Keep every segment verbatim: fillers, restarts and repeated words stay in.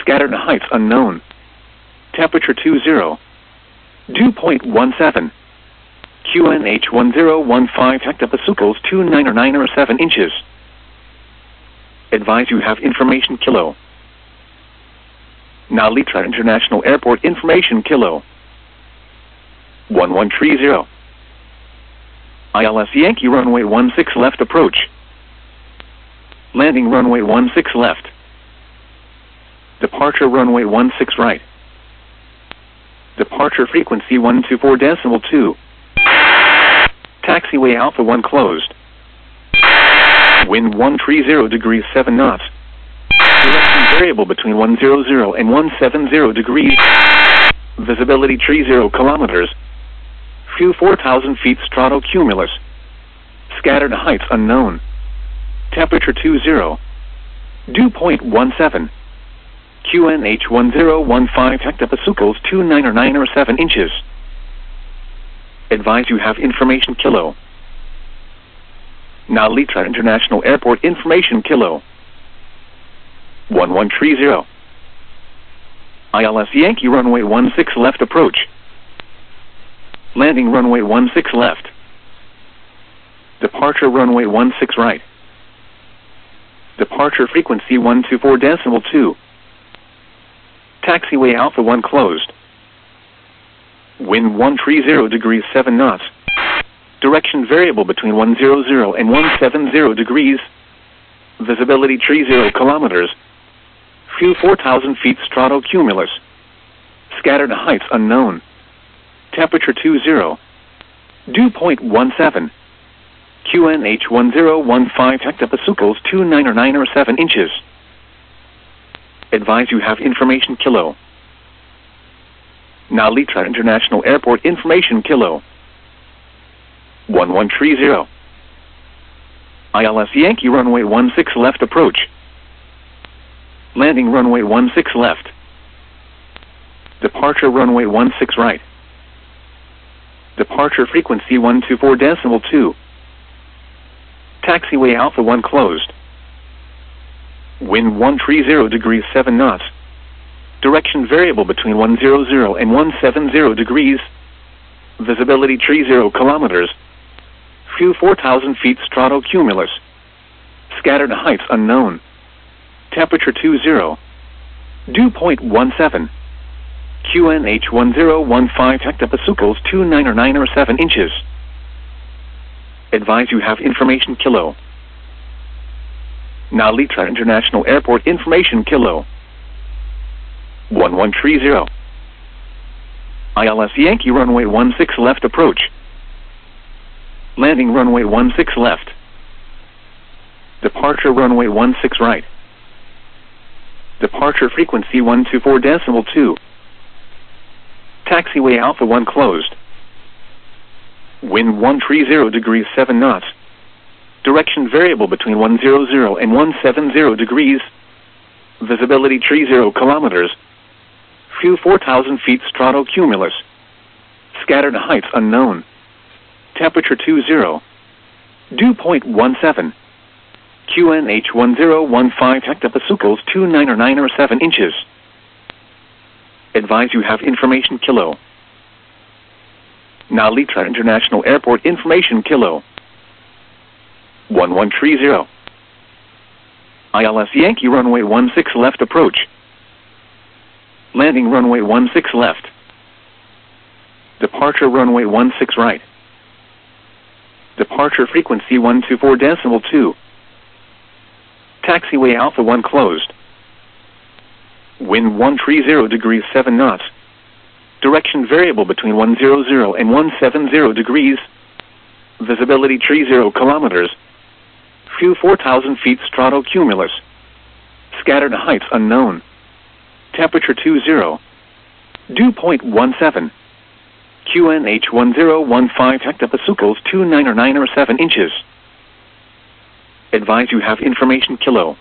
Scattered heights unknown. Temperature two zero. Dew point one seven. Q N H one zero one five hectopascals two nine or nine or seven inches. Advise you have information kilo. Nalitra International Airport information kilo. one one three zero. I L S Yankee runway one six left approach. Landing runway one six left. Departure runway one six right. Departure frequency one two four decimal two. Taxiway Alpha one closed. Wind one three zero degrees seven knots. Direction variable between one hundred and one seventy degrees. Visibility three zero kilometers. View four thousand feet stratocumulus. Scattered heights unknown. Temperature two zero. Dew point one seven. Q N H one zero one five hectopascals two nine or nine or seven inches. Advise you have information kilo. Nalitra International Airport information kilo. one one three zero. I L S Yankee runway one six left approach. Landing runway one six left. Departure runway one six right. Departure frequency one two four decimal two. Taxiway Alpha one closed. Wind one three zero degrees seven knots. Direction variable between one hundred and one seventy degrees. Visibility three zero kilometers. View four thousand feet stratocumulus. Scattered heights unknown. Temperature two zero. Dew point one seven. Q N H one zero one five hectopascals two nine or nine or seven inches. Advise you have information kilo. Nalitra International Airport information kilo. one one three zero. I L S Yankee runway one six left approach. Landing runway one six left. Departure runway one six right. Departure frequency one two four decimal two. Taxiway Alpha one closed. Wind one three zero degrees seven knots. Direction variable between one hundred and one seventy degrees. Visibility three zero kilometers. View four thousand feet stratocumulus. Scattered heights unknown. Temperature two zero. Dew point one seven. Q N H one zero one five hectopascals two nine or nine or seven inches. Advise you have information kilo. Nalitra International Airport information kilo. one one three zero. I L S Yankee runway one six left approach. Landing runway one six left. Departure runway one six right. Departure frequency one two four decimal two. Taxiway Alpha one closed. Wind one three zero degrees seven knots. Direction variable between one hundred and one seventy degrees. Visibility three zero kilometers. View four thousand feet stratocumulus. Scattered heights unknown. Temperature two zero. Dew point one seven. Q N H one zero one five hectopascals two nine or nine or seven inches. Advise you have information kilo. Nalitra International Airport information kilo. one one three zero. I L S Yankee runway one six left approach. Landing runway one six left. Departure runway one six right. Departure frequency one two four decimal two. Taxiway Alpha one closed. Wind one three zero degrees seven knots. Direction variable between one hundred and one seventy degrees. Visibility three zero kilometers. View four thousand feet stratocumulus. Scattered heights unknown. Temperature two zero. Dew point one seven. Q N H one zero one five hectopascals two nine or nine or seven inches. Advise you have information kilo.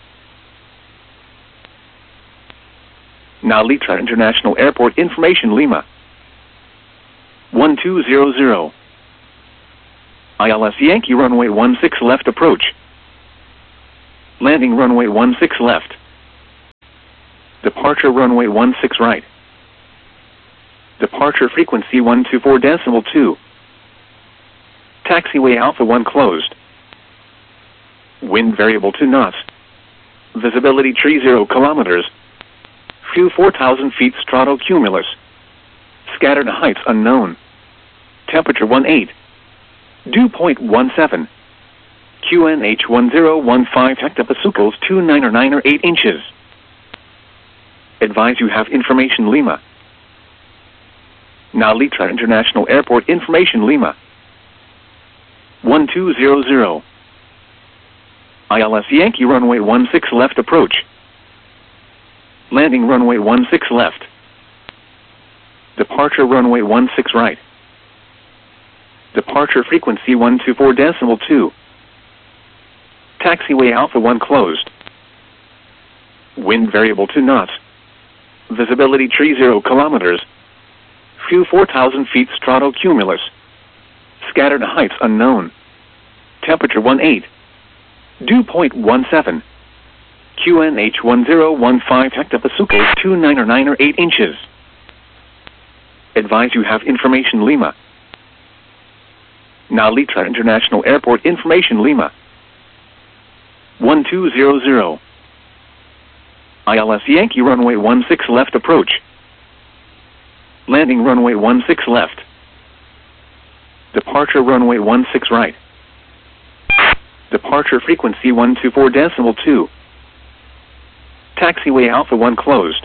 Nalitra International Airport information Lima. one two zero zero. I L S Yankee runway one six left approach. Landing runway one six left. Departure runway one six right. Departure frequency one two four decimal two. Taxiway Alpha one closed. Wind variable two knots. Visibility tree zero kilometers. Few four thousand feet stratocumulus. Scattered heights unknown. Temperature one eight. Dew point one seven. Q N H one zero one five hectopascals two nine or nine or eight inches. Advise you have information Lima. Now Litra International Airport information Lima. one two zero zero. I L S Yankee runway one six left approach. Landing runway one six left. Departure runway one six right. Departure frequency one two four decimal two. Taxiway Alpha one closed. Wind variable two knots. Visibility tree zero kilometers. Few four thousand feet stratocumulus. Scattered heights unknown. Temperature one eight. Dew point one seven. Q N H one zero one five hectopascals two nine or nine or eight inches. Advise you have information Lima. Now Litra International Airport information Lima. one two zero zero. I L S Yankee runway one six left approach. Landing runway one six left. Departure runway one six right. Departure frequency one two four decimal two. Taxiway Alpha one closed.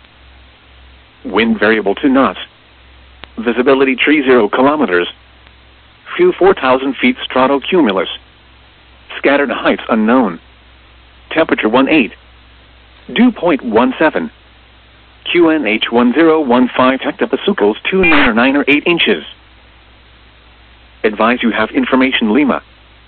Wind variable two knots. Visibility tree zero kilometers. Few four thousand feet stratocumulus. Scattered heights unknown. Temperature one eight. Dew point one seven. Q N H one zero one five hectopascals two nine or nine or eight inches. Advise you have information Lima.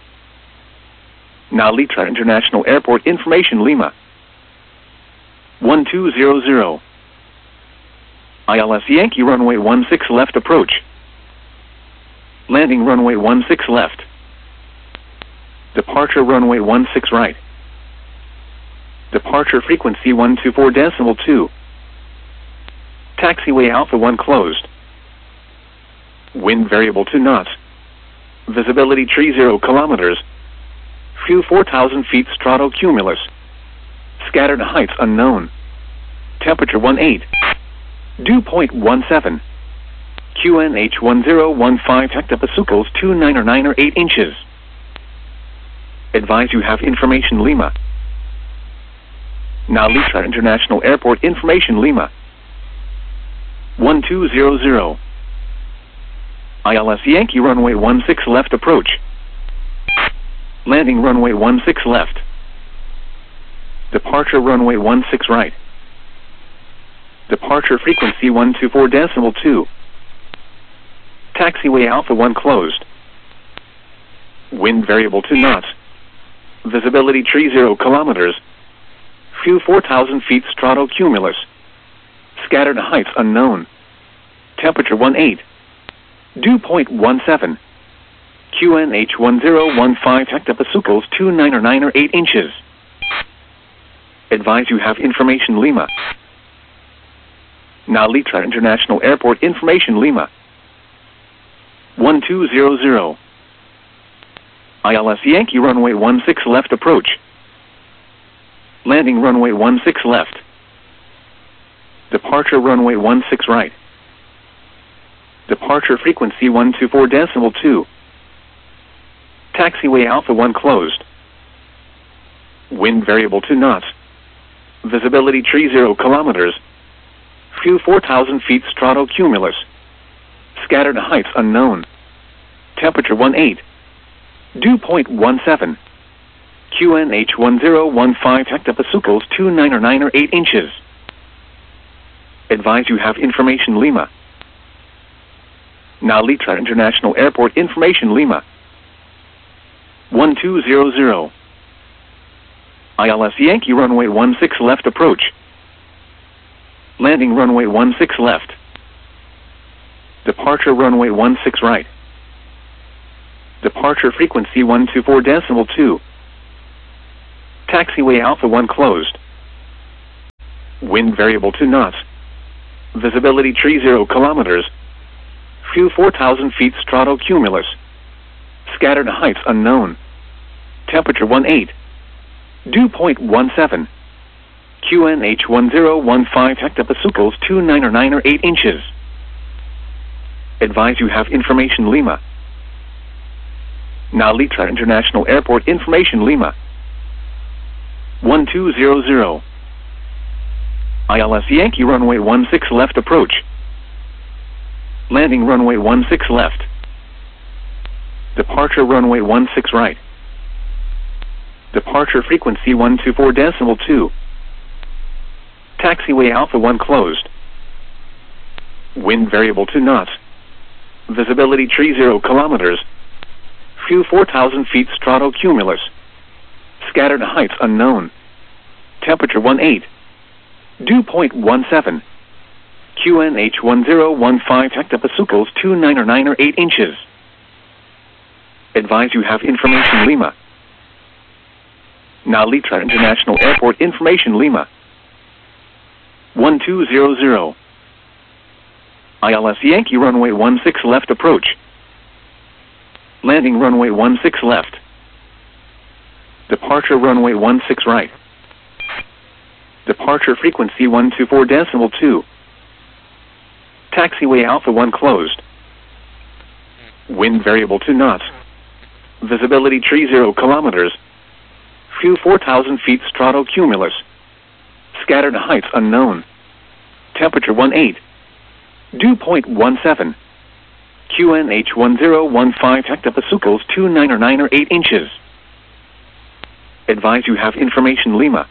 Now Litra International Airport information Lima. one two zero zero. I L S Yankee runway one six left approach. Landing runway one six left. Departure runway one six right. Departure frequency one two four decimal two. Taxiway Alpha one closed. Wind variable two knots. Visibility tree zero kilometers. Few four thousand feet stratocumulus. Scattered heights unknown. Temperature one eight. Dew point one seven. Q N H one zero one five hectopascals two nine or nine or eight inches. Advise you have information Lima. Now Litra International Airport information Lima. one two zero zero. I L S Yankee runway one six left approach. Landing runway one six left. Departure runway one six right. Departure frequency one two four decimal two. Taxiway Alpha one closed. Wind variable two knots. Visibility tree zero kilometers. Few four thousand feet stratocumulus. Scattered heights unknown. Temperature one eight. Dew point one seven. Q N H one zero one five hectopascals two nine or nine or eight inches. Advise you have information Lima. Now Litra International Airport information Lima. one two zero zero. I L S Yankee runway one six left approach. Landing runway one six left. Departure runway one six right. Departure frequency one two four decimal two. Taxiway Alpha one closed. Wind variable two knots. Visibility tree zero kilometers. Few four thousand feet stratocumulus. Scattered heights unknown. Temperature one eight. Dew point one seven. Q N H one zero one five hectopascals two nine or nine or eight inches. Advise you have information Lima. Now Litra International Airport information Lima. one two zero zero. I L S Yankee runway one six left approach. Landing runway one six left. Departure runway one six right. Departure frequency one two four decimal two. Taxiway Alpha one closed. Wind variable two knots. Visibility tree zero kilometers. Few four thousand feet stratocumulus. Scattered heights unknown. Temperature one eight. Dew point one seven. Q N H one zero one five hectopascals two nine or nine or eight inches. Advise you have information Lima. Now Litra International Airport information Lima. one two zero zero. I L S Yankee runway one six left approach. Landing runway one six left. Departure runway one six right. Departure frequency one two four decimal two. Taxiway Alpha one closed. Wind variable two knots. Visibility tree zero kilometers. Few four thousand feet stratocumulus. Scattered heights unknown. Temperature one eight. Dew point one seven. Q N H one zero one five hectopascals two nine or nine or eight inches. Advise you have information Lima. Now Litra International Airport information Lima. one two zero zero. I L S Yankee runway one six left approach. Landing runway one six left. Departure runway one six right. Departure frequency one two four decimal two. Taxiway Alpha one closed. Wind variable two knots. Visibility tree zero kilometers. Few four thousand feet stratocumulus. Scattered heights unknown. Temperature one eight. Dew point one seven. Q N H one zero one five hectopascals two nine or nine or eight inches. Advise you have information Lima.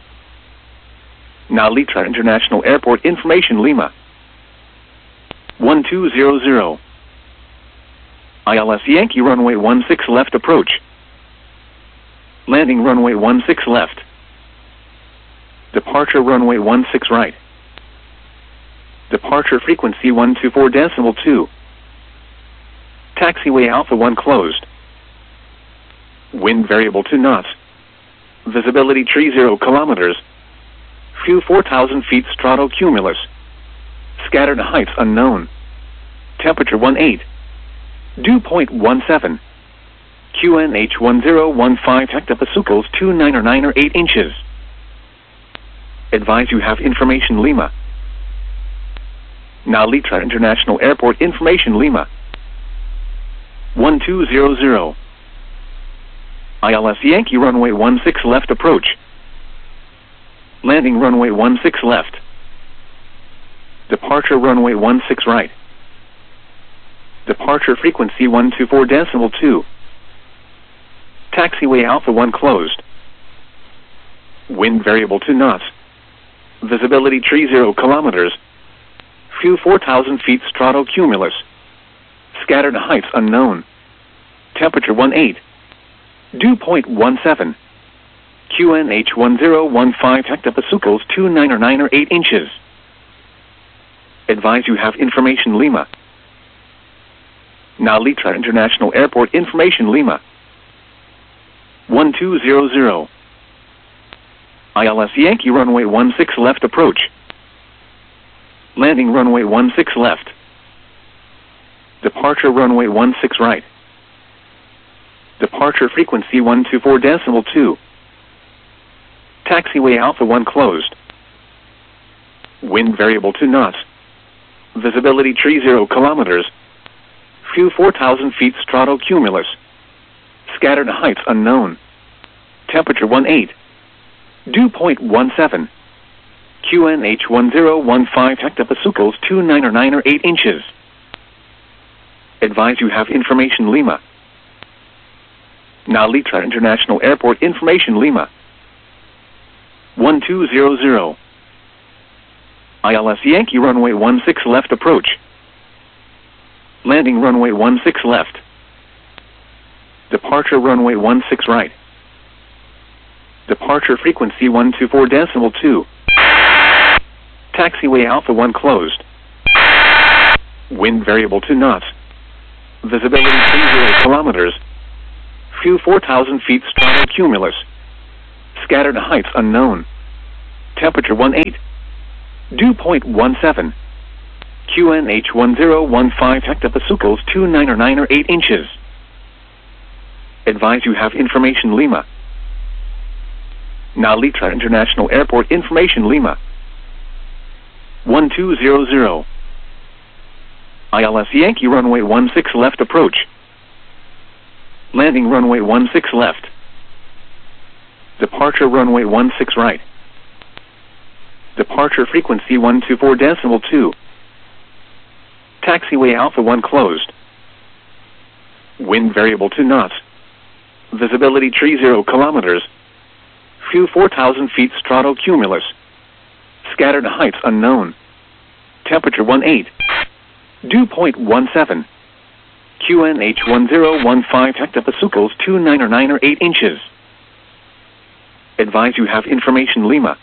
Now Litra International Airport information Lima. one two zero zero. I L S Yankee runway one six left approach. Landing runway one six left. Departure runway one six right. Departure frequency one two four decimal two. Taxiway Alpha one closed. Wind variable two knots. Visibility tree zero kilometers. Few four thousand feet stratocumulus. Scattered heights unknown. Temperature one eight. Dew point one seven. Q N H one zero one five hectopascals two nine or nine or eight inches. Advise you have information Lima. Now Litra International Airport information Lima. one two zero zero. I L S Yankee runway one six left approach. Landing runway one six left. Departure runway one six right. Departure frequency one two four decimal two. Taxiway Alpha one closed. Wind variable two knots. Visibility tree zero kilometers. Few four thousand feet stratocumulus. Scattered heights unknown. Temperature one eight. Dew point one seven. Q N H one zero one five hectopascals two nine or nine or eight inches. Advise you have information Lima. Now Litra International Airport information Lima. one two zero zero. I L S Yankee runway one six left approach. Landing runway one six left. Departure runway one six right. Departure frequency one two four decimal two. Taxiway Alpha one closed. Wind variable two knots. Visibility tree zero kilometers. Few four thousand feet stratocumulus. Scattered heights unknown. Temperature one eight. Dew point one seven. Q N H one zero one five hectopascals two nine or nine or eight inches. Advise you have information Lima. Now Litra International Airport information Lima. one two zero zero. I L S Yankee runway one six left approach. Landing runway one six left. Departure runway one six right. Departure frequency one two four decimal two. Taxiway Alpha one closed. Wind variable two knots. Visibility zero kilometers. Few four thousand feet stratocumulus. Scattered heights unknown. Temperature one eight. Dew point one seven. Q N H one zero one five hectopascals two nine or nine or eight inches. Advise you have information Lima. Nalitra International Airport information Lima. one two zero zero. I L S Yankee runway one six left approach. Landing runway one six left. Departure runway one six right. Departure frequency one two four decimal two. Taxiway Alpha one closed. Wind variable two knots. Visibility tree zero kilometers. Few four thousand feet stratocumulus. Scattered heights unknown. Temperature one eight. Dew point one seven. Q N H one zero one five hectopascals two nine or nine or eight inches. Advise you have information Lima.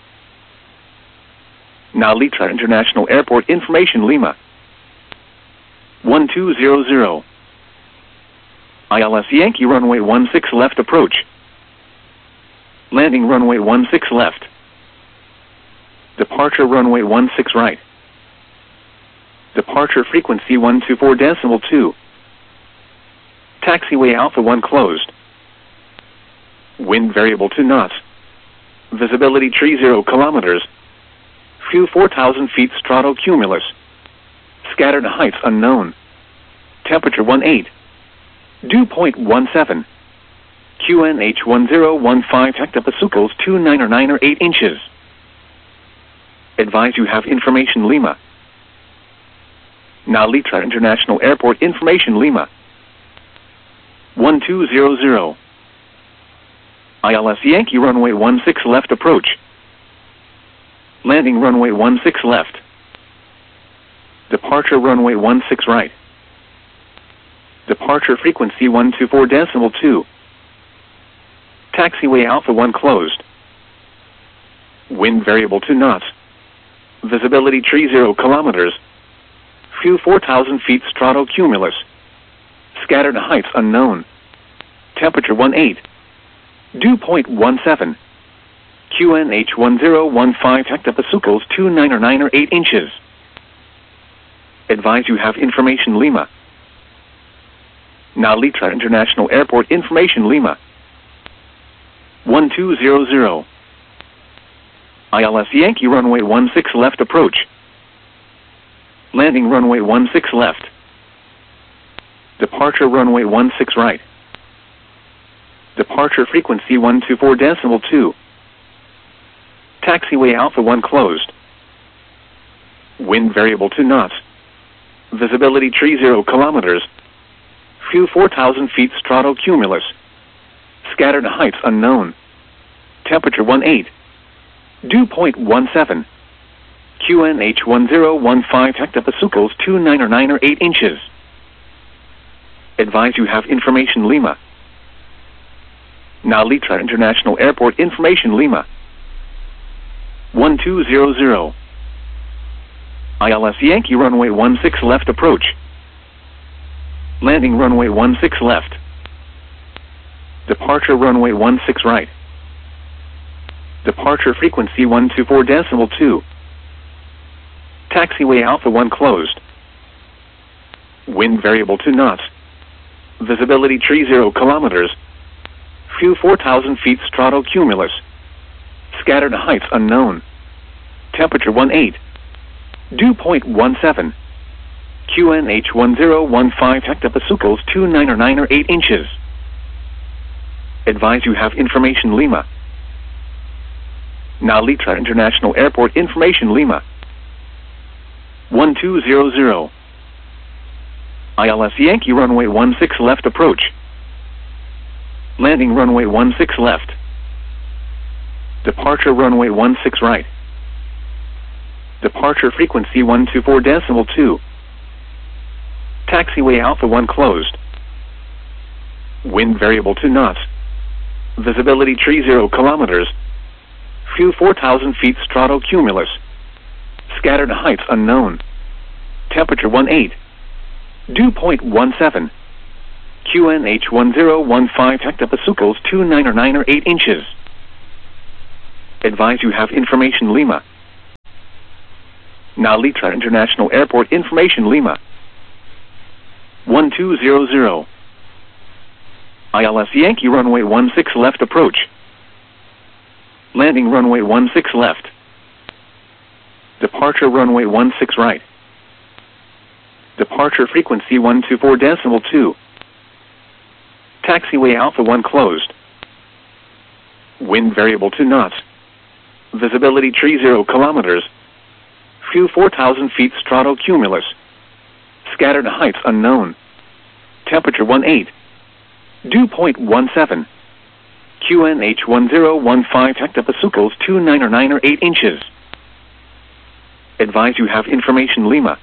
Nalitra International Airport information Lima. one two zero zero. I L S Yankee runway one six left approach. Landing runway one six left. Departure runway one six right. Departure frequency one two four decimal two. Taxiway Alpha one closed. Wind variable two knots. Visibility tree zero kilometers. Few four thousand feet stratocumulus. Scattered heights unknown. Temperature one eight. Dew point one seven. Q N H one zero one five hectopascals two nine or nine or eight inches. Advise you have information Lima. Nalitra International Airport information Lima. one two zero zero. I L S Yankee runway one six left approach. Landing runway one six left. Departure runway one six right. Departure frequency one two four decimal two. Taxiway Alpha one closed. Wind variable two knots. Visibility tree zero kilometers. Few four thousand feet stratocumulus. Scattered heights unknown. Temperature one eight. Dew point one seven. Q N H one zero one five hectopascals two nine or nine or eight inches. Advise you have information Lima. Nalitra International Airport information Lima. one two zero zero. I L S Yankee runway one six left approach. Landing runway one six left. Departure runway one six right. Departure frequency one two four decimal two. Taxiway Alpha one closed. Wind variable two knots. Visibility tree zero kilometers. Few four thousand feet stratocumulus. Scattered heights unknown. Temperature one eight. Dew point one seven. Q N H one zero one five hectopascals two nine or nine or eight inches. Advise you have information Lima. Nalitra International Airport information Lima. one two zero zero. I L S Yankee runway one six left approach. Landing runway one six left. Departure runway one six right. Departure frequency one two four decimal two. Taxiway Alpha one closed. Wind variable two knots. Visibility tree zero kilometers. Few four thousand feet stratocumulus. Scattered heights unknown. Temperature one eight. Dew point one seven. Q N H one zero one five hectopascals two nine or nine or eight inches. Advise you have information Lima. Nalitra International Airport information Lima. one two zero zero. I L S Yankee runway one six left approach. Landing runway one six left. Departure runway one six right. Departure frequency one two four decimal two. Taxiway Alpha one closed. Wind variable two knots. Visibility tree zero kilometers. Few four thousand feet stratocumulus. Scattered heights unknown. Temperature one eight. Dew point one seven. Q N H one zero one five hectopascals two nine or nine or eight inches. Advise you have information Lima. Now Litra International Airport information Lima. one two zero zero. I L S Yankee runway one six left approach. Landing runway one six left. Departure runway one six right. Departure frequency one two four decimal two. Taxiway Alpha one closed. Wind variable two knots. Visibility tree zero kilometers. Few four thousand feet stratocumulus. Scattered heights unknown. Temperature one eight. Dew point one seven. Q N H one zero one five hectopascals two nine or nine or eight inches. Advise you have information Lima.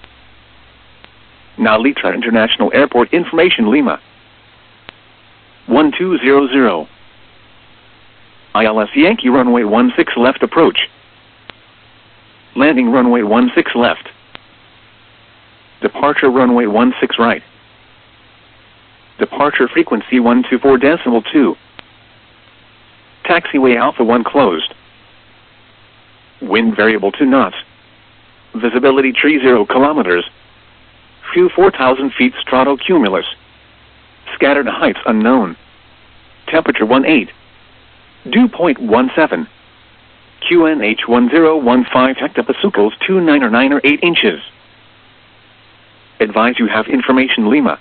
Now Litra International Airport information Lima. one two zero zero. I L S Yankee runway one six left approach. Landing runway one six left. Departure runway one six right. Departure frequency one two four decimal two. Taxiway Alpha one closed. Wind variable two knots. Visibility tree zero kilometers. Few four thousand feet stratocumulus. Scattered heights unknown. Temperature one eight. Dew point one seven. Q N H one zero one five hectopascals two nine or nine or eight inches. Advise you have information Lima.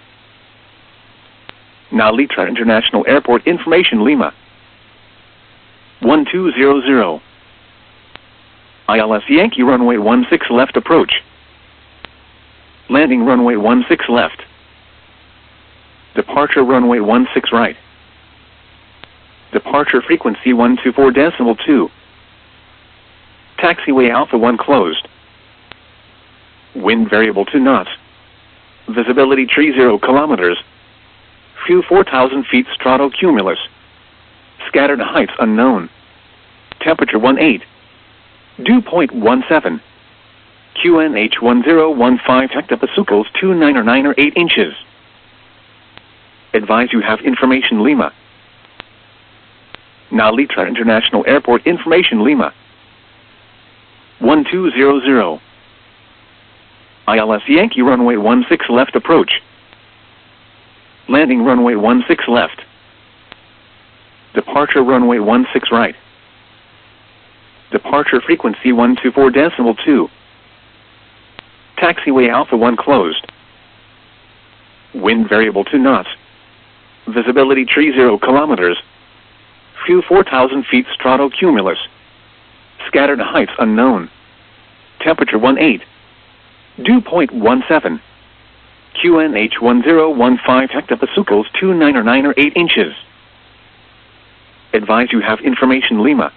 Now Litra International Airport information Lima. one two zero zero. I L S Yankee runway one six left approach. Landing runway one six left. Departure runway one six right. Departure frequency one two four decimal two. Taxiway Alpha one closed. Wind variable two knots. Visibility tree zero kilometers. Few four thousand feet stratocumulus. Scattered heights unknown. Temperature one eight. Dew point one seven. Q N H one zero one five hectopascals two nine or nine or eight inches. Advise you have information Lima. Now Litra International Airport information Lima. one two zero zero. I L S Yankee runway one six left approach. Landing runway one six left. Departure runway one six right. Departure frequency one two four decimal two. Taxiway Alpha one closed. Wind variable two knots. Visibility tree zero kilometers. Few four thousand feet stratocumulus. Scattered heights unknown. Temperature one eight. Dew point one seven. Q N H one zero one five hectopascals two nine or nine or eight inches. Advise you have information Lima.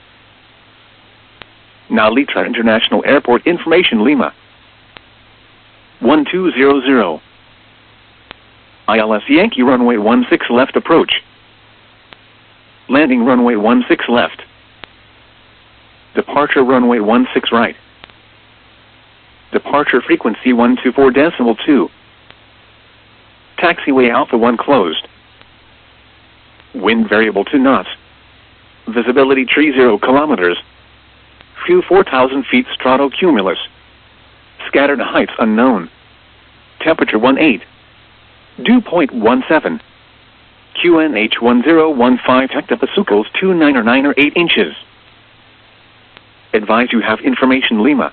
Now Litra International Airport information Lima. one two zero zero. I L S Yankee runway one six left approach. Landing runway one six left. Departure runway one six right. Departure frequency one two four decimal two. Taxiway Alpha one closed. Wind variable two knots. Visibility tree zero kilometers. Few four thousand feet stratocumulus. Scattered heights unknown. Temperature one eight. Dew point one seven. Q N H one zero one five hectopascals two nine or nine or eight inches. Advise you have information Lima.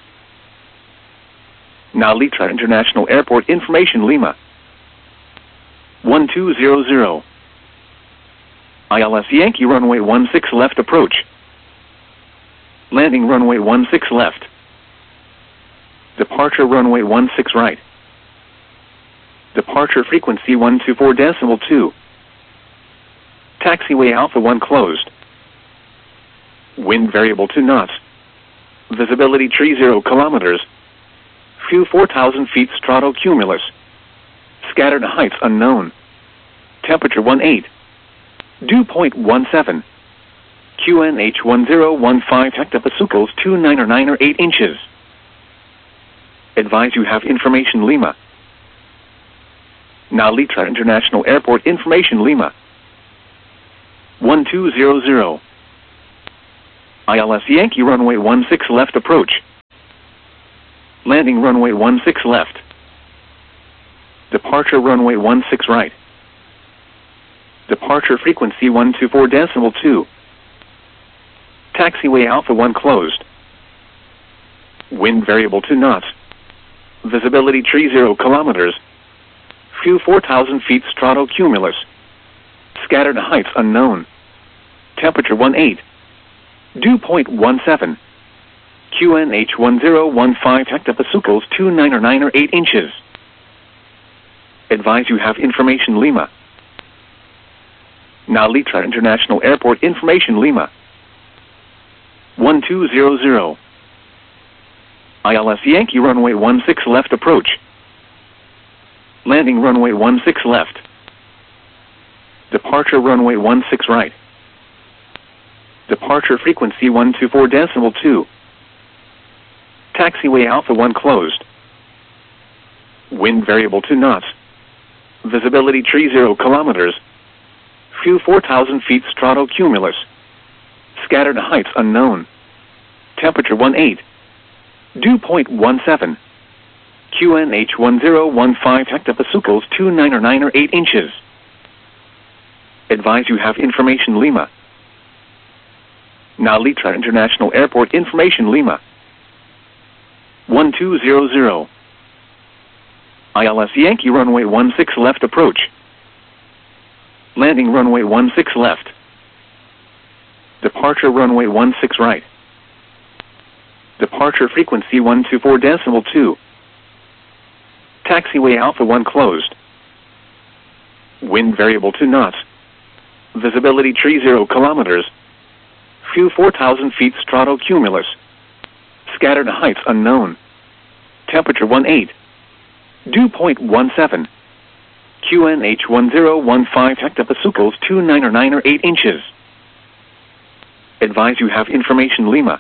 Now Litra International Airport information Lima. one two zero zero. I L S Yankee runway one six left approach. Landing runway one six left. Departure runway one six right. Departure frequency one two four decimal two. Taxiway Alpha one closed. Wind variable two knots. Visibility tree zero kilometers. Few four thousand feet stratocumulus. Scattered heights unknown. Temperature one eight. Dew point one seven. Q N H one zero one five hectopascals two nine or nine or eight inches. Advise you have information Lima. Now Litra International Airport information Lima. one two zero zero. I L S Yankee runway one six left approach. Landing runway one six left. Departure runway one six right. Departure frequency one two four decimal two. Taxiway Alpha one closed. Wind variable two knots. Visibility tree zero kilometers. Few four thousand feet stratocumulus. Scattered heights unknown. Temperature one eight. Dew point one seven. Q N H one zero one five hectopascals two nine or nine or eight inches. Advise you have information Lima. Now Litra International Airport information Lima. one two zero zero. I L S Yankee runway one six left approach. Landing runway one six left. Departure runway one six right. Departure frequency one two four decimal two. Taxiway Alpha one closed. Wind variable two knots. Visibility tree zero kilometers. Few four thousand feet stratocumulus. Scattered heights unknown. Temperature one eight. Dew point one seven. Q N H one zero one five hectopascals two nine or nine or eight inches. Advise you have information Lima. Now Litra International Airport information Lima. one two zero zero. I L S Yankee runway one six left approach. Landing runway one six left. Departure runway one six right. Departure frequency one two four decimal two. Taxiway Alpha one closed. Wind variable two knots. Visibility tree zero kilometers. Few four thousand feet stratocumulus. Scattered heights unknown. Temperature one eight. Dew point one seven. Q N H one zero one five hectopascals two nine or nine or eight inches. Advise you have information Lima.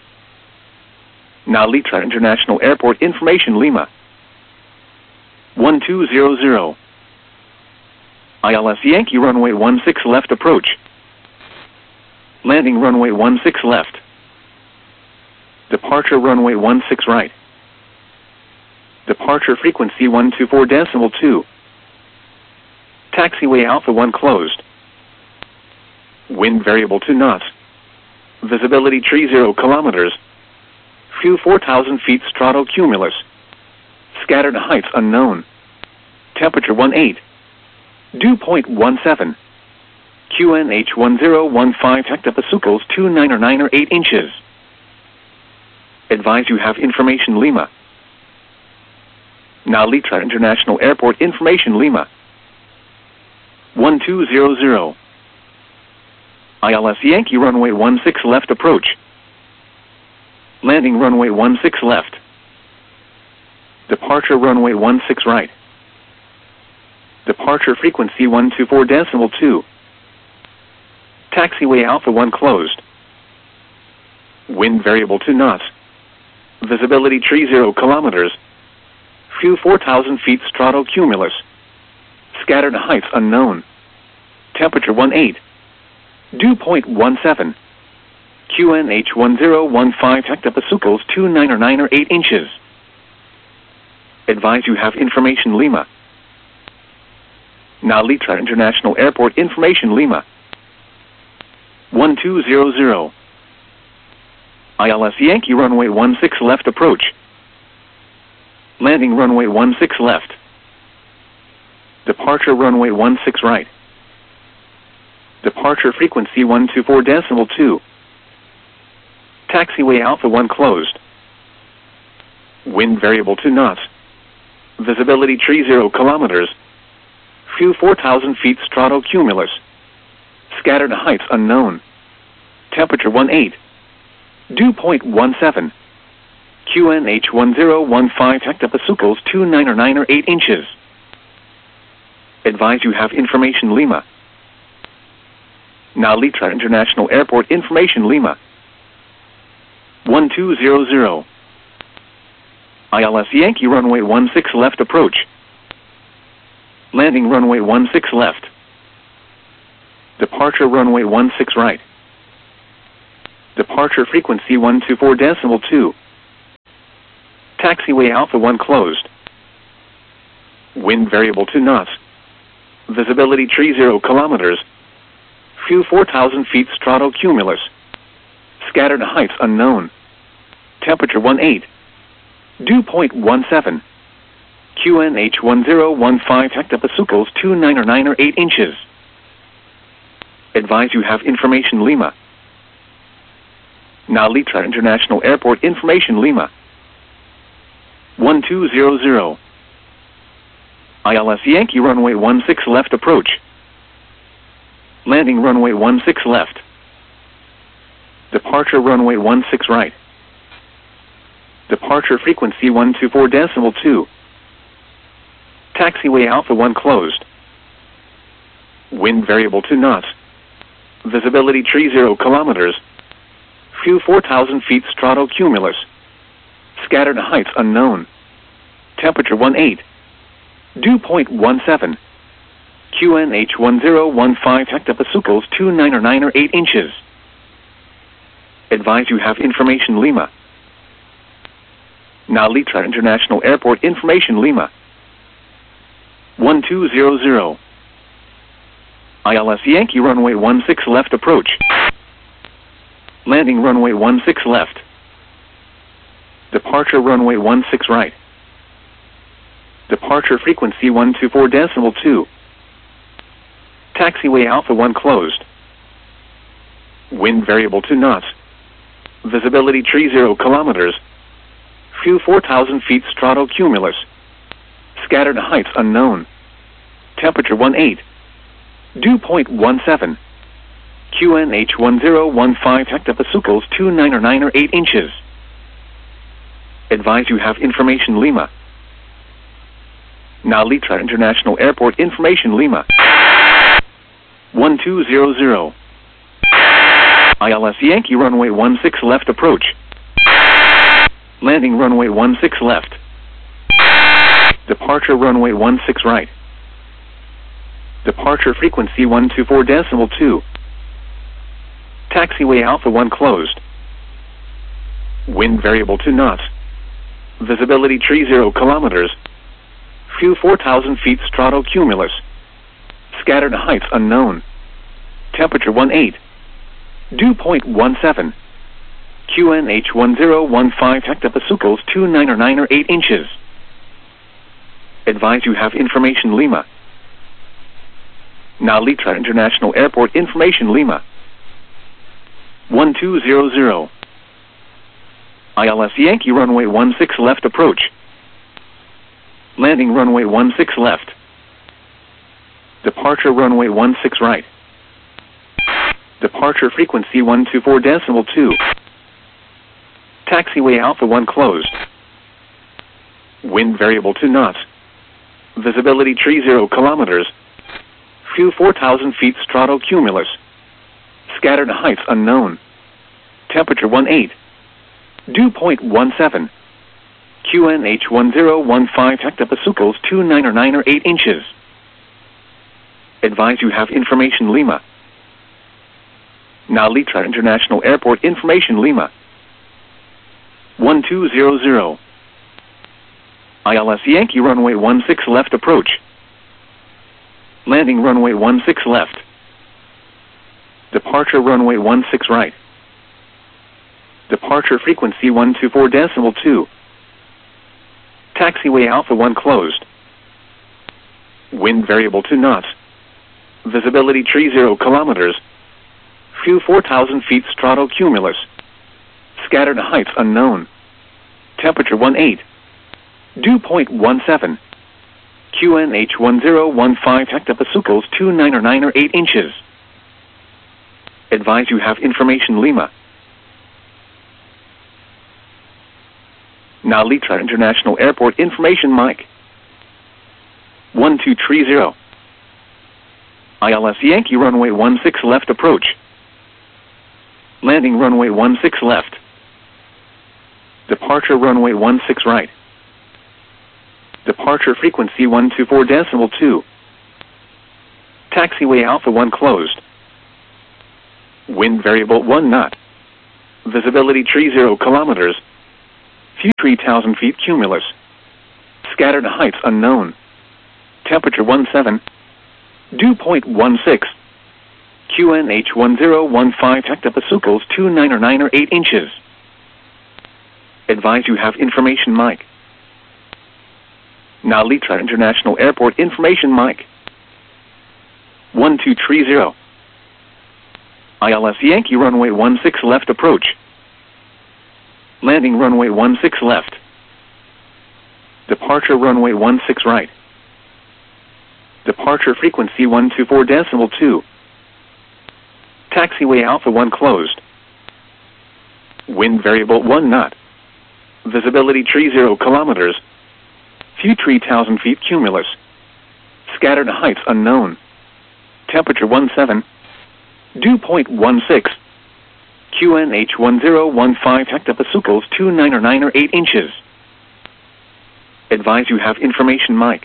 Now Litra International Airport information Lima. one two zero zero. I L S Yankee runway one six left approach. Landing runway one six left. Departure runway one six right. Departure frequency one two four decimal two. Taxiway Alpha one closed. Wind variable two knots. Visibility tree zero kilometers. Few four thousand feet stratocumulus. Scattered heights unknown. Temperature one eight. Dew point one seven. Q N H one zero one five hectopascals two nine or nine or eight inches. Advise you have information Lima. Now Litra International Airport information Lima. one two zero zero. I L S Yankee runway one six left approach. Landing runway one six left. Departure runway one six right. Departure frequency one two four decimal two. Taxiway Alpha one closed. Wind variable two knots. Visibility tree zero kilometers. Few four thousand feet stratocumulus. Scattered heights unknown. Temperature one eight. Dew point one seven. Q N H one zero one five hectopascals two nine or nine or eight inches. Advise you have information Lima. Now Litra International Airport information Lima. one two zero zero. I L S Yankee runway one six left approach. Landing runway one six left. Departure runway one six right. Departure frequency one two four decimal two. Taxiway Alpha one closed. Wind variable two knots. Visibility tree zero kilometers. Few four thousand feet stratocumulus. Scattered heights unknown. Temperature one eight. Dew point one seven. Q N H one zero one five hectopascals two nine or nine or eight inches. Advise you have information Lima. Now Litra International Airport information Lima. one two zero zero. I L S Yankee runway one six left approach. Landing runway one six left. Departure runway one six right. Departure frequency one two four decimal two. Taxiway Alpha one closed. Wind variable two knots. Visibility tree zero kilometers. Few four thousand feet stratocumulus. Scattered heights unknown. Temperature one eight. Dew point one seven. Q N H one zero one five hectopascals two nine or nine or eight inches. Advise you have information Lima. Now Litra International Airport information Lima. one two zero zero. I L S Yankee runway one six left approach. Landing runway one six left. Departure runway one six right. Departure frequency one two four decimal two. Taxiway Alpha one closed. Wind variable two knots. Visibility tree zero kilometers. Few four thousand feet stratocumulus. Scattered heights unknown. Temperature one eight. Dew point one seven. Q N H one zero one five hectopascals two nine or nine or eight inches. Advise you have information Lima. Now Litra International Airport information Lima. one two zero zero. I L S Yankee runway one six left approach. Landing runway one six left. Departure runway one six right. Departure frequency one two four decimal two. Taxiway Alpha one closed. Wind variable two knots. Visibility tree zero kilometers. Few four thousand feet stratocumulus. Scattered heights unknown. Temperature one eight. Dew point one seven. Q N H one zero one five hectopascals two nine or nine or eight inches. Advise you have information Lima. Now Litra International Airport information Lima. one two zero zero. I L S Yankee runway one six left approach. Landing runway one six left. Departure runway one six right. Departure frequency one two four decimal two. Taxiway Alpha one closed. Wind variable two knots. Visibility tree zero kilometers. Few four thousand feet stratocumulus. Scattered heights unknown. Temperature one eight. Dew point one seven. Q N H one zero one five hectopascals two nine or nine or eight inches. Advise you have information Lima. Now Litra International Airport information Lima. one two zero zero. I L S Yankee runway one six left approach. Landing runway one six left. Departure runway one six right. Departure frequency one two four decimal two. Taxiway Alpha one closed. Wind variable two knots. Visibility tree zero kilometers. Few four thousand feet stratocumulus. Scattered heights unknown. Temperature one eight. Dew point one seven. Q N H one zero one five hectopascals two nine or nine or eight inches. Advise you have information Lima. Now Litra International Airport information Lima. one two zero zero. I L S Yankee runway one six left approach. Landing runway one six left. Departure runway one six right. Departure frequency one two four decimal two. Taxiway Alpha one closed. Wind variable two knots. Visibility tree zero kilometers. Few four thousand feet stratocumulus. Scattered heights unknown. Temperature one eight. Dew point one seven. Q N H one zero one five hectopascals two nine or nine or eight inches. Advise you have information Lima. Now Litra International Airport information Mike. one two three zero. I L S Yankee runway one six left approach. Landing runway one six left. Departure runway one six right. Departure frequency one two four decimal two. Taxiway Alpha one closed. Wind variable one knot. Visibility tree zero kilometers. Few three thousand feet cumulus. Scattered heights unknown. Temperature seventeen. Dew point one six. Q N H one zero one five hectopascals two nine or nine or eight inches. Advise you have information mic. Now Litra International Airport information mic. one two three zero. I L S Yankee runway one six left approach. Landing runway one six left. Departure runway one six right. Departure frequency one two four decimal two. Taxiway Alpha one closed. Wind variable one knot. Visibility tree zero kilometers. Few three thousand feet cumulus. Scattered heights unknown. Temperature seventeen. Dew point one six. Q N H one zero one five hectopascals two nine or nine or eight inches. Advise you have information mic.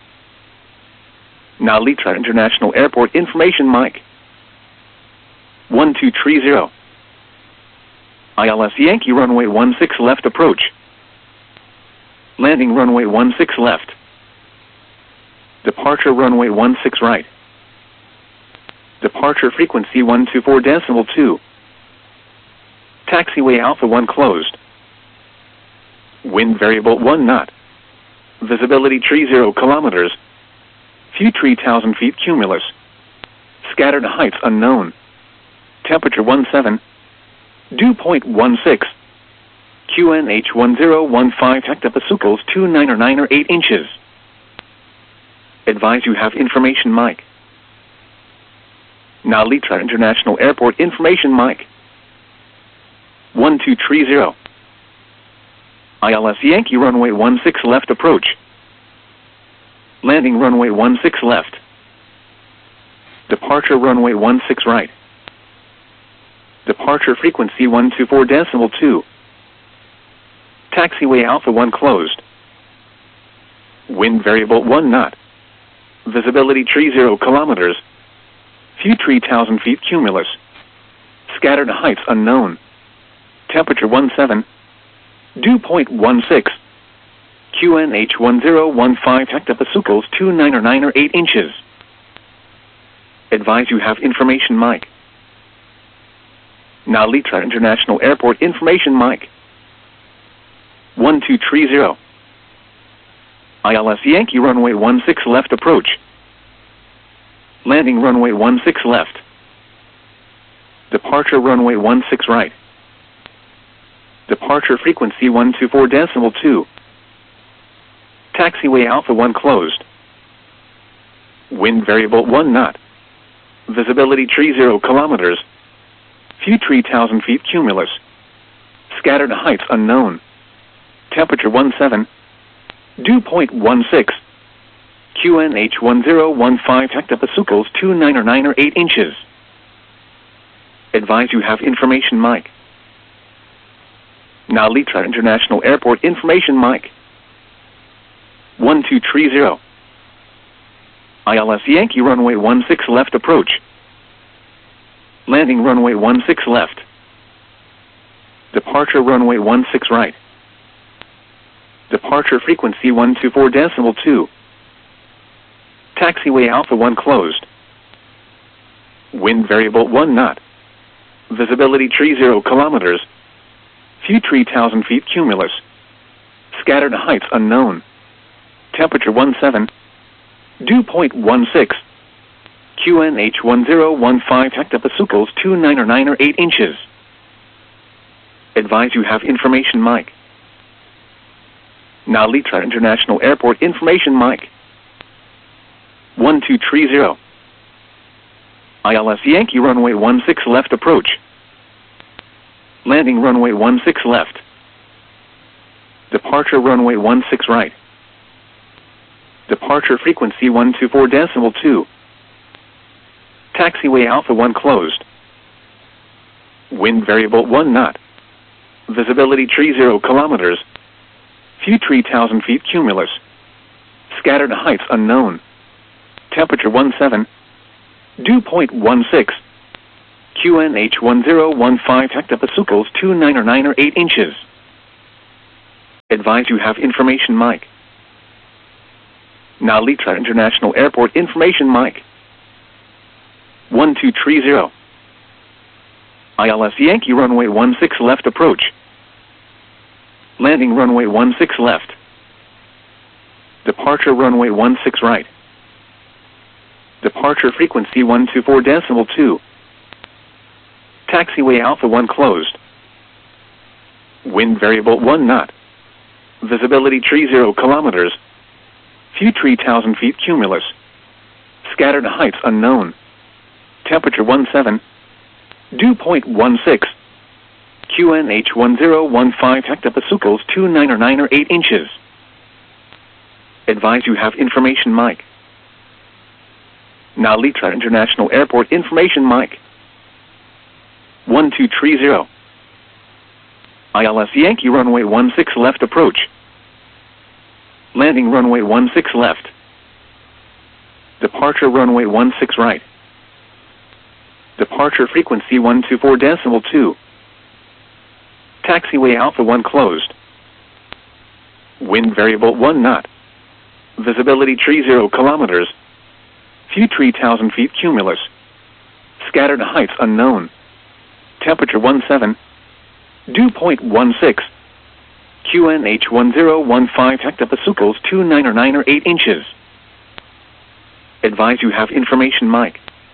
Now Litra International Airport information mic. one two three zero. I L S Yankee runway one six left approach. Landing runway one six left. Departure runway one six right. Departure frequency one two four decimal two. Taxiway Alpha one closed. Wind variable one knot. Visibility tree zero kilometers. Few three thousand feet cumulus. Scattered heights unknown. Temperature seventeen. Dew point one six. Q N H one zero one five hectopascals two nine or nine or eight inches. Advise you have information mic. Now Litra International Airport information mic. one two three zero. I L S Yankee runway one six left approach. Landing runway one six left. Departure runway one six right. Departure frequency one two four decimal two. Taxiway Alpha one closed. Wind variable one knot. Visibility tree zero kilometers. Few three thousand feet cumulus. Scattered heights unknown. Temperature seventeen. Dew point one six. Q N H one zero one five hectopascals two nine or nine or eight inches. Advise you have information mic. Now Litra International Airport information mic. one two three zero. I L S Yankee runway one six left approach. Landing runway one six left. Departure runway one six right. Departure frequency one two four decimal two. Taxiway Alpha one closed. Wind variable one knot. Visibility tree zero kilometers. Few three thousand feet cumulus. Scattered heights unknown. Temperature seventeen. Dew point one six. Q N H one zero one five hectopascals two nine or nine or eight inches. Advise you have information mic. Now Litra International Airport information mic. one two three zero. I L S Yankee runway one six left approach. Landing runway one six left. Departure runway one six right. Departure frequency one two four decimal two. Taxiway Alpha one closed. Wind variable one knot. Visibility tree zero kilometers. Few three thousand feet cumulus. Scattered heights unknown. Temperature seventeen. Dew point one six. Q N H one zero one five hectopascals two nine or nine or eight inches. Advise you have information mic. Now Litra International Airport information mic. one two three zero. I L S Yankee runway one six left approach. Landing runway one six left. Departure runway one six right. Departure frequency one two four decimal two. Taxiway Alpha one closed. Wind variable one knot. Visibility tree zero kilometers. Few three thousand feet cumulus. Scattered heights unknown. Temperature seventeen. Dew point one six. Q N H one zero one five hectopascals two nine or nine or eight inches. Advise you have information mic. Narita International Airport information mic. one two three zero. I L S Yankee runway one six left approach. Landing runway one six left. Departure runway one six right. Departure frequency one two four decimal two. Taxiway Alpha one closed. Wind variable one knot. Visibility tree zero kilometers. Few three thousand feet cumulus. Scattered heights unknown. Temperature one seven. Dew point one six. Q N H one zero one five hectopascals two nine or nine or eight inches. Advise you have information mic. Narita International Airport information mic. one two three zero. I L S Yankee runway one six left approach. Landing runway one six left. Departure runway one six right. Departure frequency one two four decimal two. Taxiway Alpha one closed. Wind variable one knot. Visibility tree zero kilometers. Few three thousand feet cumulus. Scattered heights unknown. Temperature one seven. Dew point one six. Q N H one zero one five hectopascals two nine or nine or eight inches. Advise you have information mic.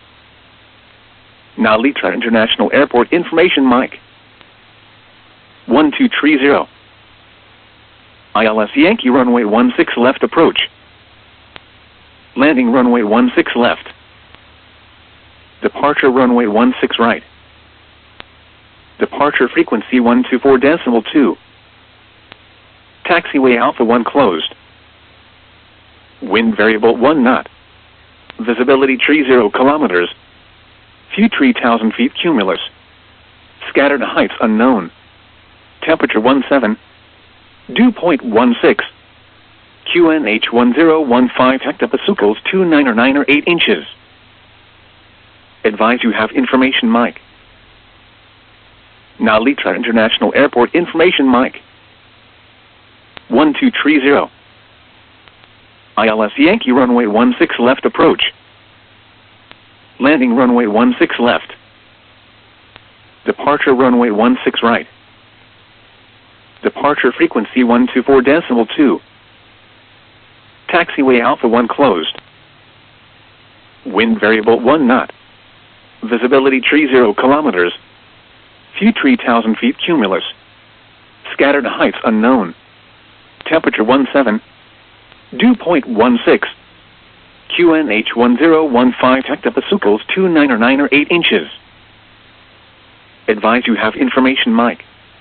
Narita International Airport information mic. one two three zero. I L S Yankee runway one six left approach. Landing runway one six left. Departure runway one six right. Departure frequency one two four decimal two. Taxiway Alpha one closed. Wind variable one knot. Visibility tree zero kilometers. Few three thousand feet cumulus. Scattered heights unknown. Temperature one seven. Dew point one six. Q N H one zero one five hectopascals two nine or nine or eight inches. Advise you have information mic. Narita International Airport information mic. one two three zero. I L S Yankee runway one six left approach. Landing runway one six left. Departure runway one six right. Departure frequency one two four decimal two. Taxiway Alpha one closed. Wind variable one knot. Visibility tree zero kilometers. Few three thousand feet cumulus. Scattered heights unknown. Temperature one seven. Dew point one six. Q N H one zero one five hectopascals two nine or nine or eight inches. Advise you have information mic.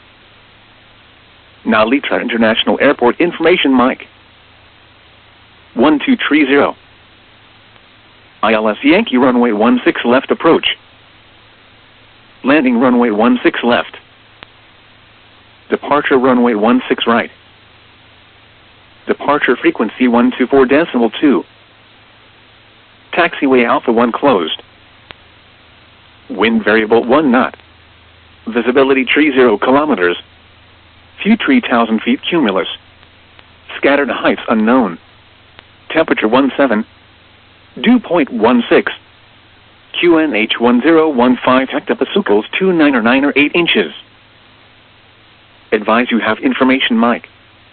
Narita International Airport information mic. one two three zero. I L S Yankee runway one six left approach. Landing runway one six left. Departure runway one six right. Departure frequency one two four decimal two. Taxiway Alpha one closed. Wind variable one knot. Visibility tree zero kilometers. Few three thousand feet cumulus. Scattered heights unknown. Temperature one seven. Dew point one six. Q N H one zero one five hectopascals two nine or nine or eight inches. Advise you have information mic.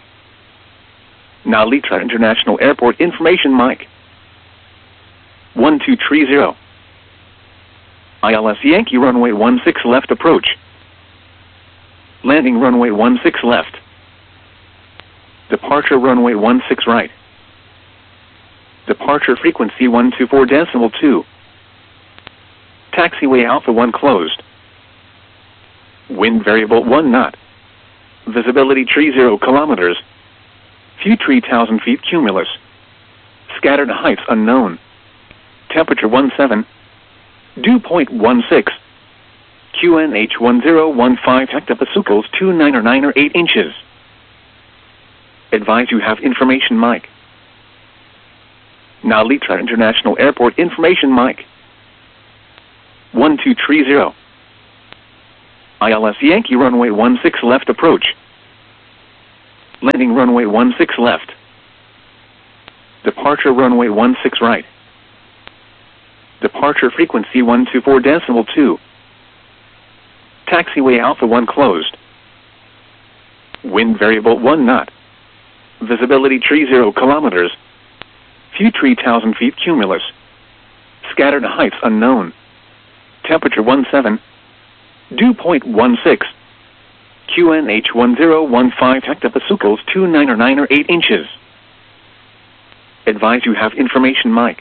Narita International Airport information mic. one two three zero. I L S Yankee runway one six left approach. Landing runway one six left. Departure runway one six right. Departure frequency one two four decimal two. Taxiway Alpha one closed. Wind variable one knot. Visibility tree zero kilometers. Few three thousand feet cumulus. Scattered heights unknown. Temperature one seven. Dew point one six. Q N H one zero one five hectopascals two nine or nine or eight inches. Advise you have information mic. Narita International Airport information mic. one two three zero. I L S Yankee runway one six left approach. Landing runway one six left. Departure runway one six right. Departure frequency one two four decimal two. Taxiway Alpha one closed. Wind variable one knot. Visibility tree zero kilometers. View tree one thousand feet cumulus. Scattered heights unknown. Temperature one seven. Dew point one six. Q N H one zero one five hectopascals two nine or nine or eight inches. Advise you have information mic.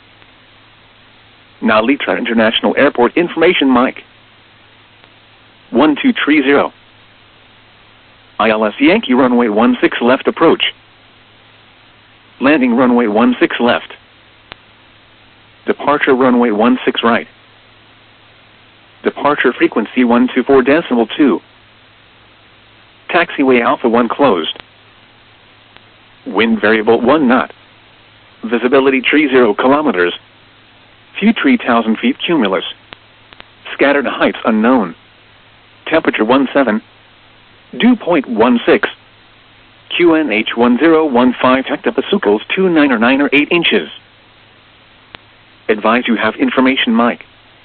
Now Litra International Airport information mic. one two three zero. I L S Yankee runway one six left approach. Landing runway one six left. Departure runway one six right. Departure frequency one two four decimal two. Taxiway Alpha one closed. Wind variable one knot. Visibility tree zero kilometers. View tree one thousand feet cumulus. Scattered heights unknown. Temperature one seven. Dew point one six. Q N H one zero one five hectopascals two nine or nine or eight inches. Advise you have information mic.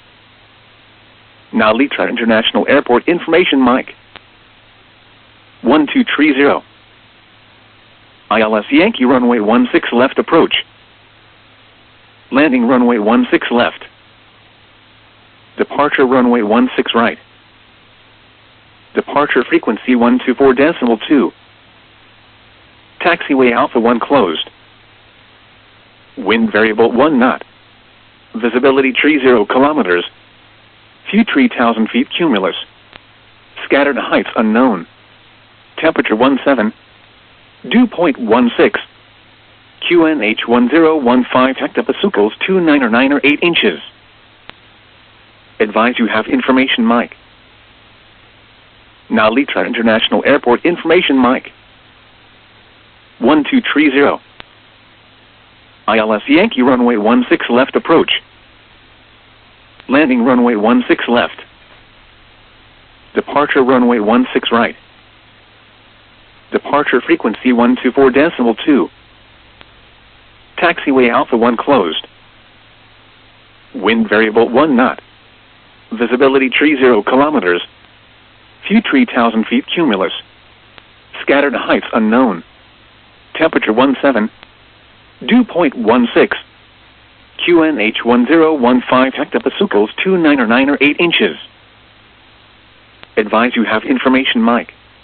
Now Litra International Airport information mic. one two three zero. I L S Yankee runway one six left approach. Landing runway one six left. Departure runway one six right. Departure frequency one two four decimal two. Taxiway Alpha one closed. Wind variable one knot. Visibility tree zero kilometers. View tree one thousand feet cumulus. Scattered heights unknown. Temperature one seven. Dew point one six. Q N H one zero one five hectopascals two nine or nine or eight inches. Advise you have information mic. Now Litra International Airport information mic. one two three zero. I L S Yankee runway one six left approach. Landing runway one six left. Departure runway one six right. Departure frequency one two four decimal two. Taxiway Alpha one closed. Wind variable one knot. Visibility tree zero kilometers. View tree one thousand feet cumulus. Scattered heights unknown. Temperature one seven. Dew point one six. Q N H one zero one five hectopascals two nine or nine or eight inches. Advise you have information mic.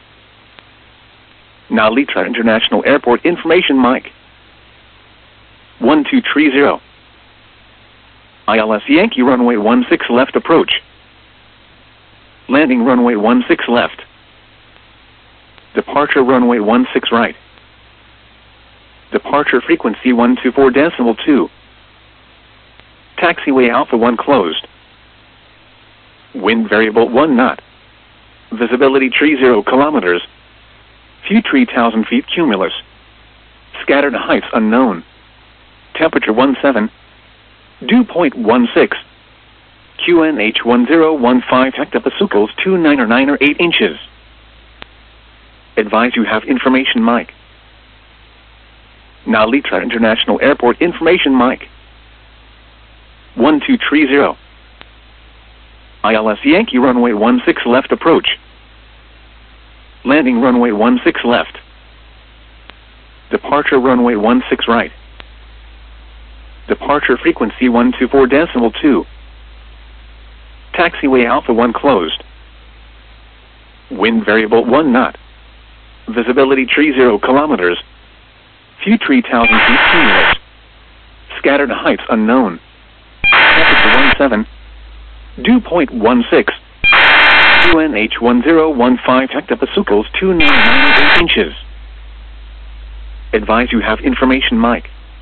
Now Litra International Airport information mic. one two three zero. I L S Yankee runway one six left approach. Landing runway one six left. Departure runway one six right. Departure frequency one two four decimal two. Taxiway Alpha one closed. Wind variable one knot. Visibility tree zero kilometers. View tree one thousand feet cumulus. Scattered heights unknown. Temperature one seven. Dew point one six. Q N H one zero one five hectopascals two nine or nine or eight inches. Advise you have information mic. Now Litra International Airport information mic. one two three zero. I L S Yankee runway one six left approach. Landing runway one six left. Departure runway one six right. Departure frequency one two four decimal two. Taxiway Alpha one closed. Wind variable one knot. Visibility tree zero kilometers. View tree one thousand feet cumulus. Scattered heights unknown. Temperature one seven. Dew point one six. Q N H one zero one five hectopascals two nine nine or eight inches. Advise you have information mic.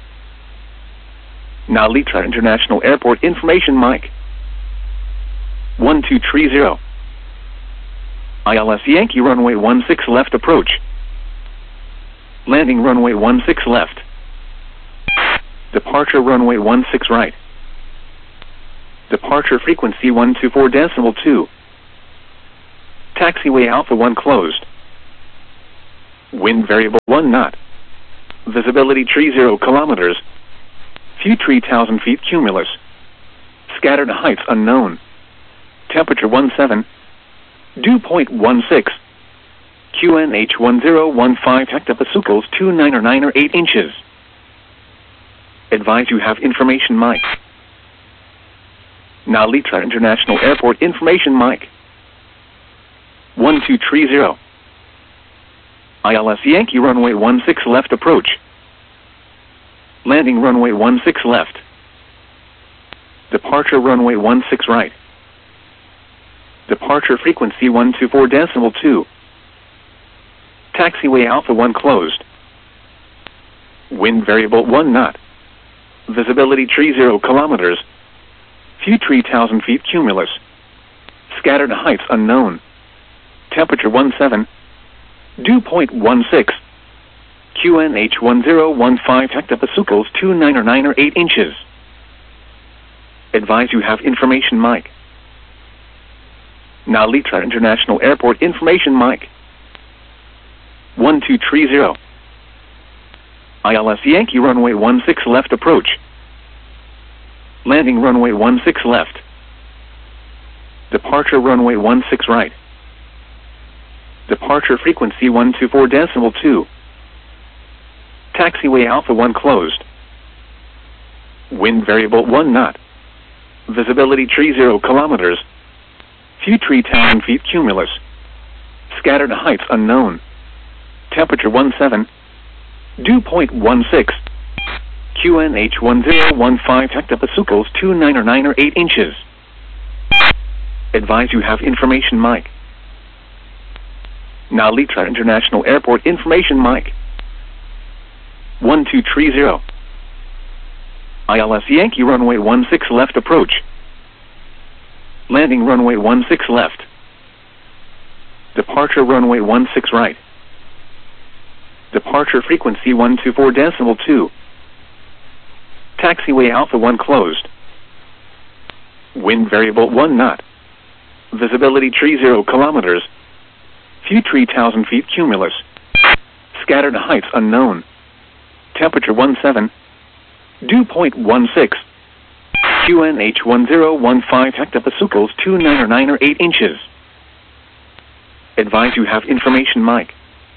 Now Litra International Airport information mic. one two three zero. I L S Yankee runway one six left approach. Landing runway one six left. Departure runway one six right. Departure frequency one two four decimal two. Taxiway Alpha one closed. Wind variable one knot. Visibility tree zero kilometers. View tree one thousand feet cumulus. Scattered heights unknown. Temperature one seven. Dew point one six. Q N H one zero one five hectopascals two nine or nine or eight inches. Advise you have information mic. Nalitra International Airport information mic. one two three zero. I L S Yankee runway one six left approach. Landing runway one six left. Departure runway one six right. Departure frequency one two four decimal two. Taxiway Alpha one closed. Wind variable one knot. Visibility tree zero kilometers. View tree one thousand feet cumulus. Scattered heights unknown. Temperature one seven. Dew point one six. Q N H one zero one five hectopascals two nine or nine or eight inches. Advise you have information mic. Nalitra International Airport information mic. one two three zero. I L S Yankee runway one six left approach. Landing runway one six left. Departure runway one six right. Departure frequency one two four decimal two. Taxiway Alpha one closed. Wind variable one knot. Visibility tree zero kilometers. View tree one thousand feet cumulus. Scattered heights unknown. Temperature one seven. Dew point one six. Q N H one zero one five hectopascals two nine or nine or eight inches. Advise you have information mic. Nalitra International Airport information mic. one two three zero. I L S Yankee runway one six left approach. Landing runway one six left. Departure runway one six right. Departure frequency one two four decimal two. Taxiway Alpha one closed. Wind variable one knot. Visibility tree zero kilometers. View tree one thousand feet cumulus. Scattered heights unknown. Temperature one seven. Dew point one six. Q N H one zero one five hectopascals two nine or nine or eight inches. Advise you have information mic.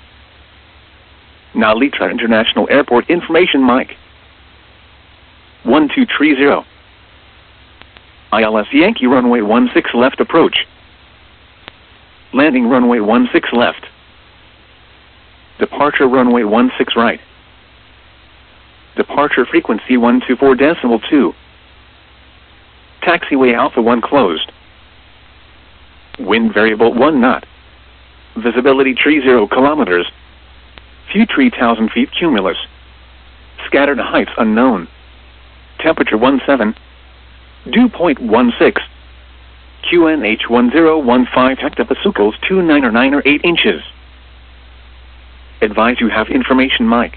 Nalitra International Airport information mic. one two three zero. I L S Yankee runway one six left approach. Landing runway one six left. Departure runway one six right. Departure frequency one two four decimal two. Taxiway Alpha one closed. Wind variable one knot. Visibility tree zero kilometers. View tree one thousand feet cumulus. Scattered heights unknown. Temperature one seven. Dew point one six. Q N H one zero one five hectopascals two nine or nine or eight inches. Advise you have information mic.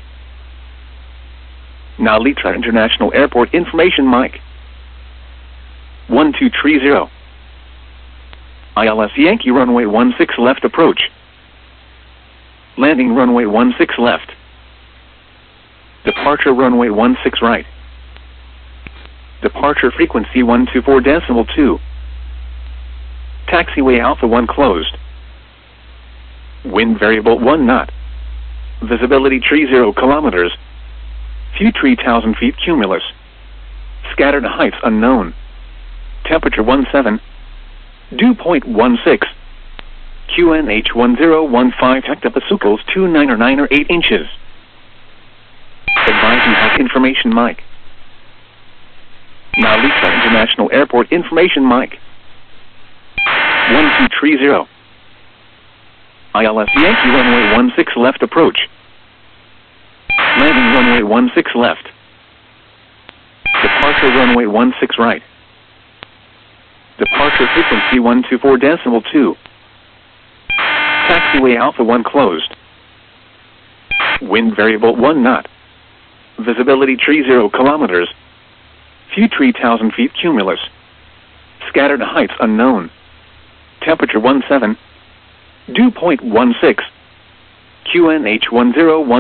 Nalitra International Airport information mic. one two three zero. I L S Yankee runway one six left approach. Landing runway one six left. Departure runway one six right. Departure frequency one two four decimal two. Taxiway Alpha one closed. Wind variable one knot. Visibility tree zero kilometers. View tree one thousand feet cumulus. Scattered heights unknown. Temperature one seven. Dew point one six. Q N H one zero one five hectopascals two nine or nine or eight inches. Advise you have information mic. Nalitra International Airport information mic. one two three zero. I L S Yankee runway one six left approach. Landing runway one six left. Departure runway one six right. Departure frequency one two four decimal two. Taxiway Alpha one closed. Wind variable one knot. Visibility tree zero kilometers. View tree one thousand feet cumulus. Scattered heights unknown. Temperature one seven. Dew point one six. Q N H one zero one.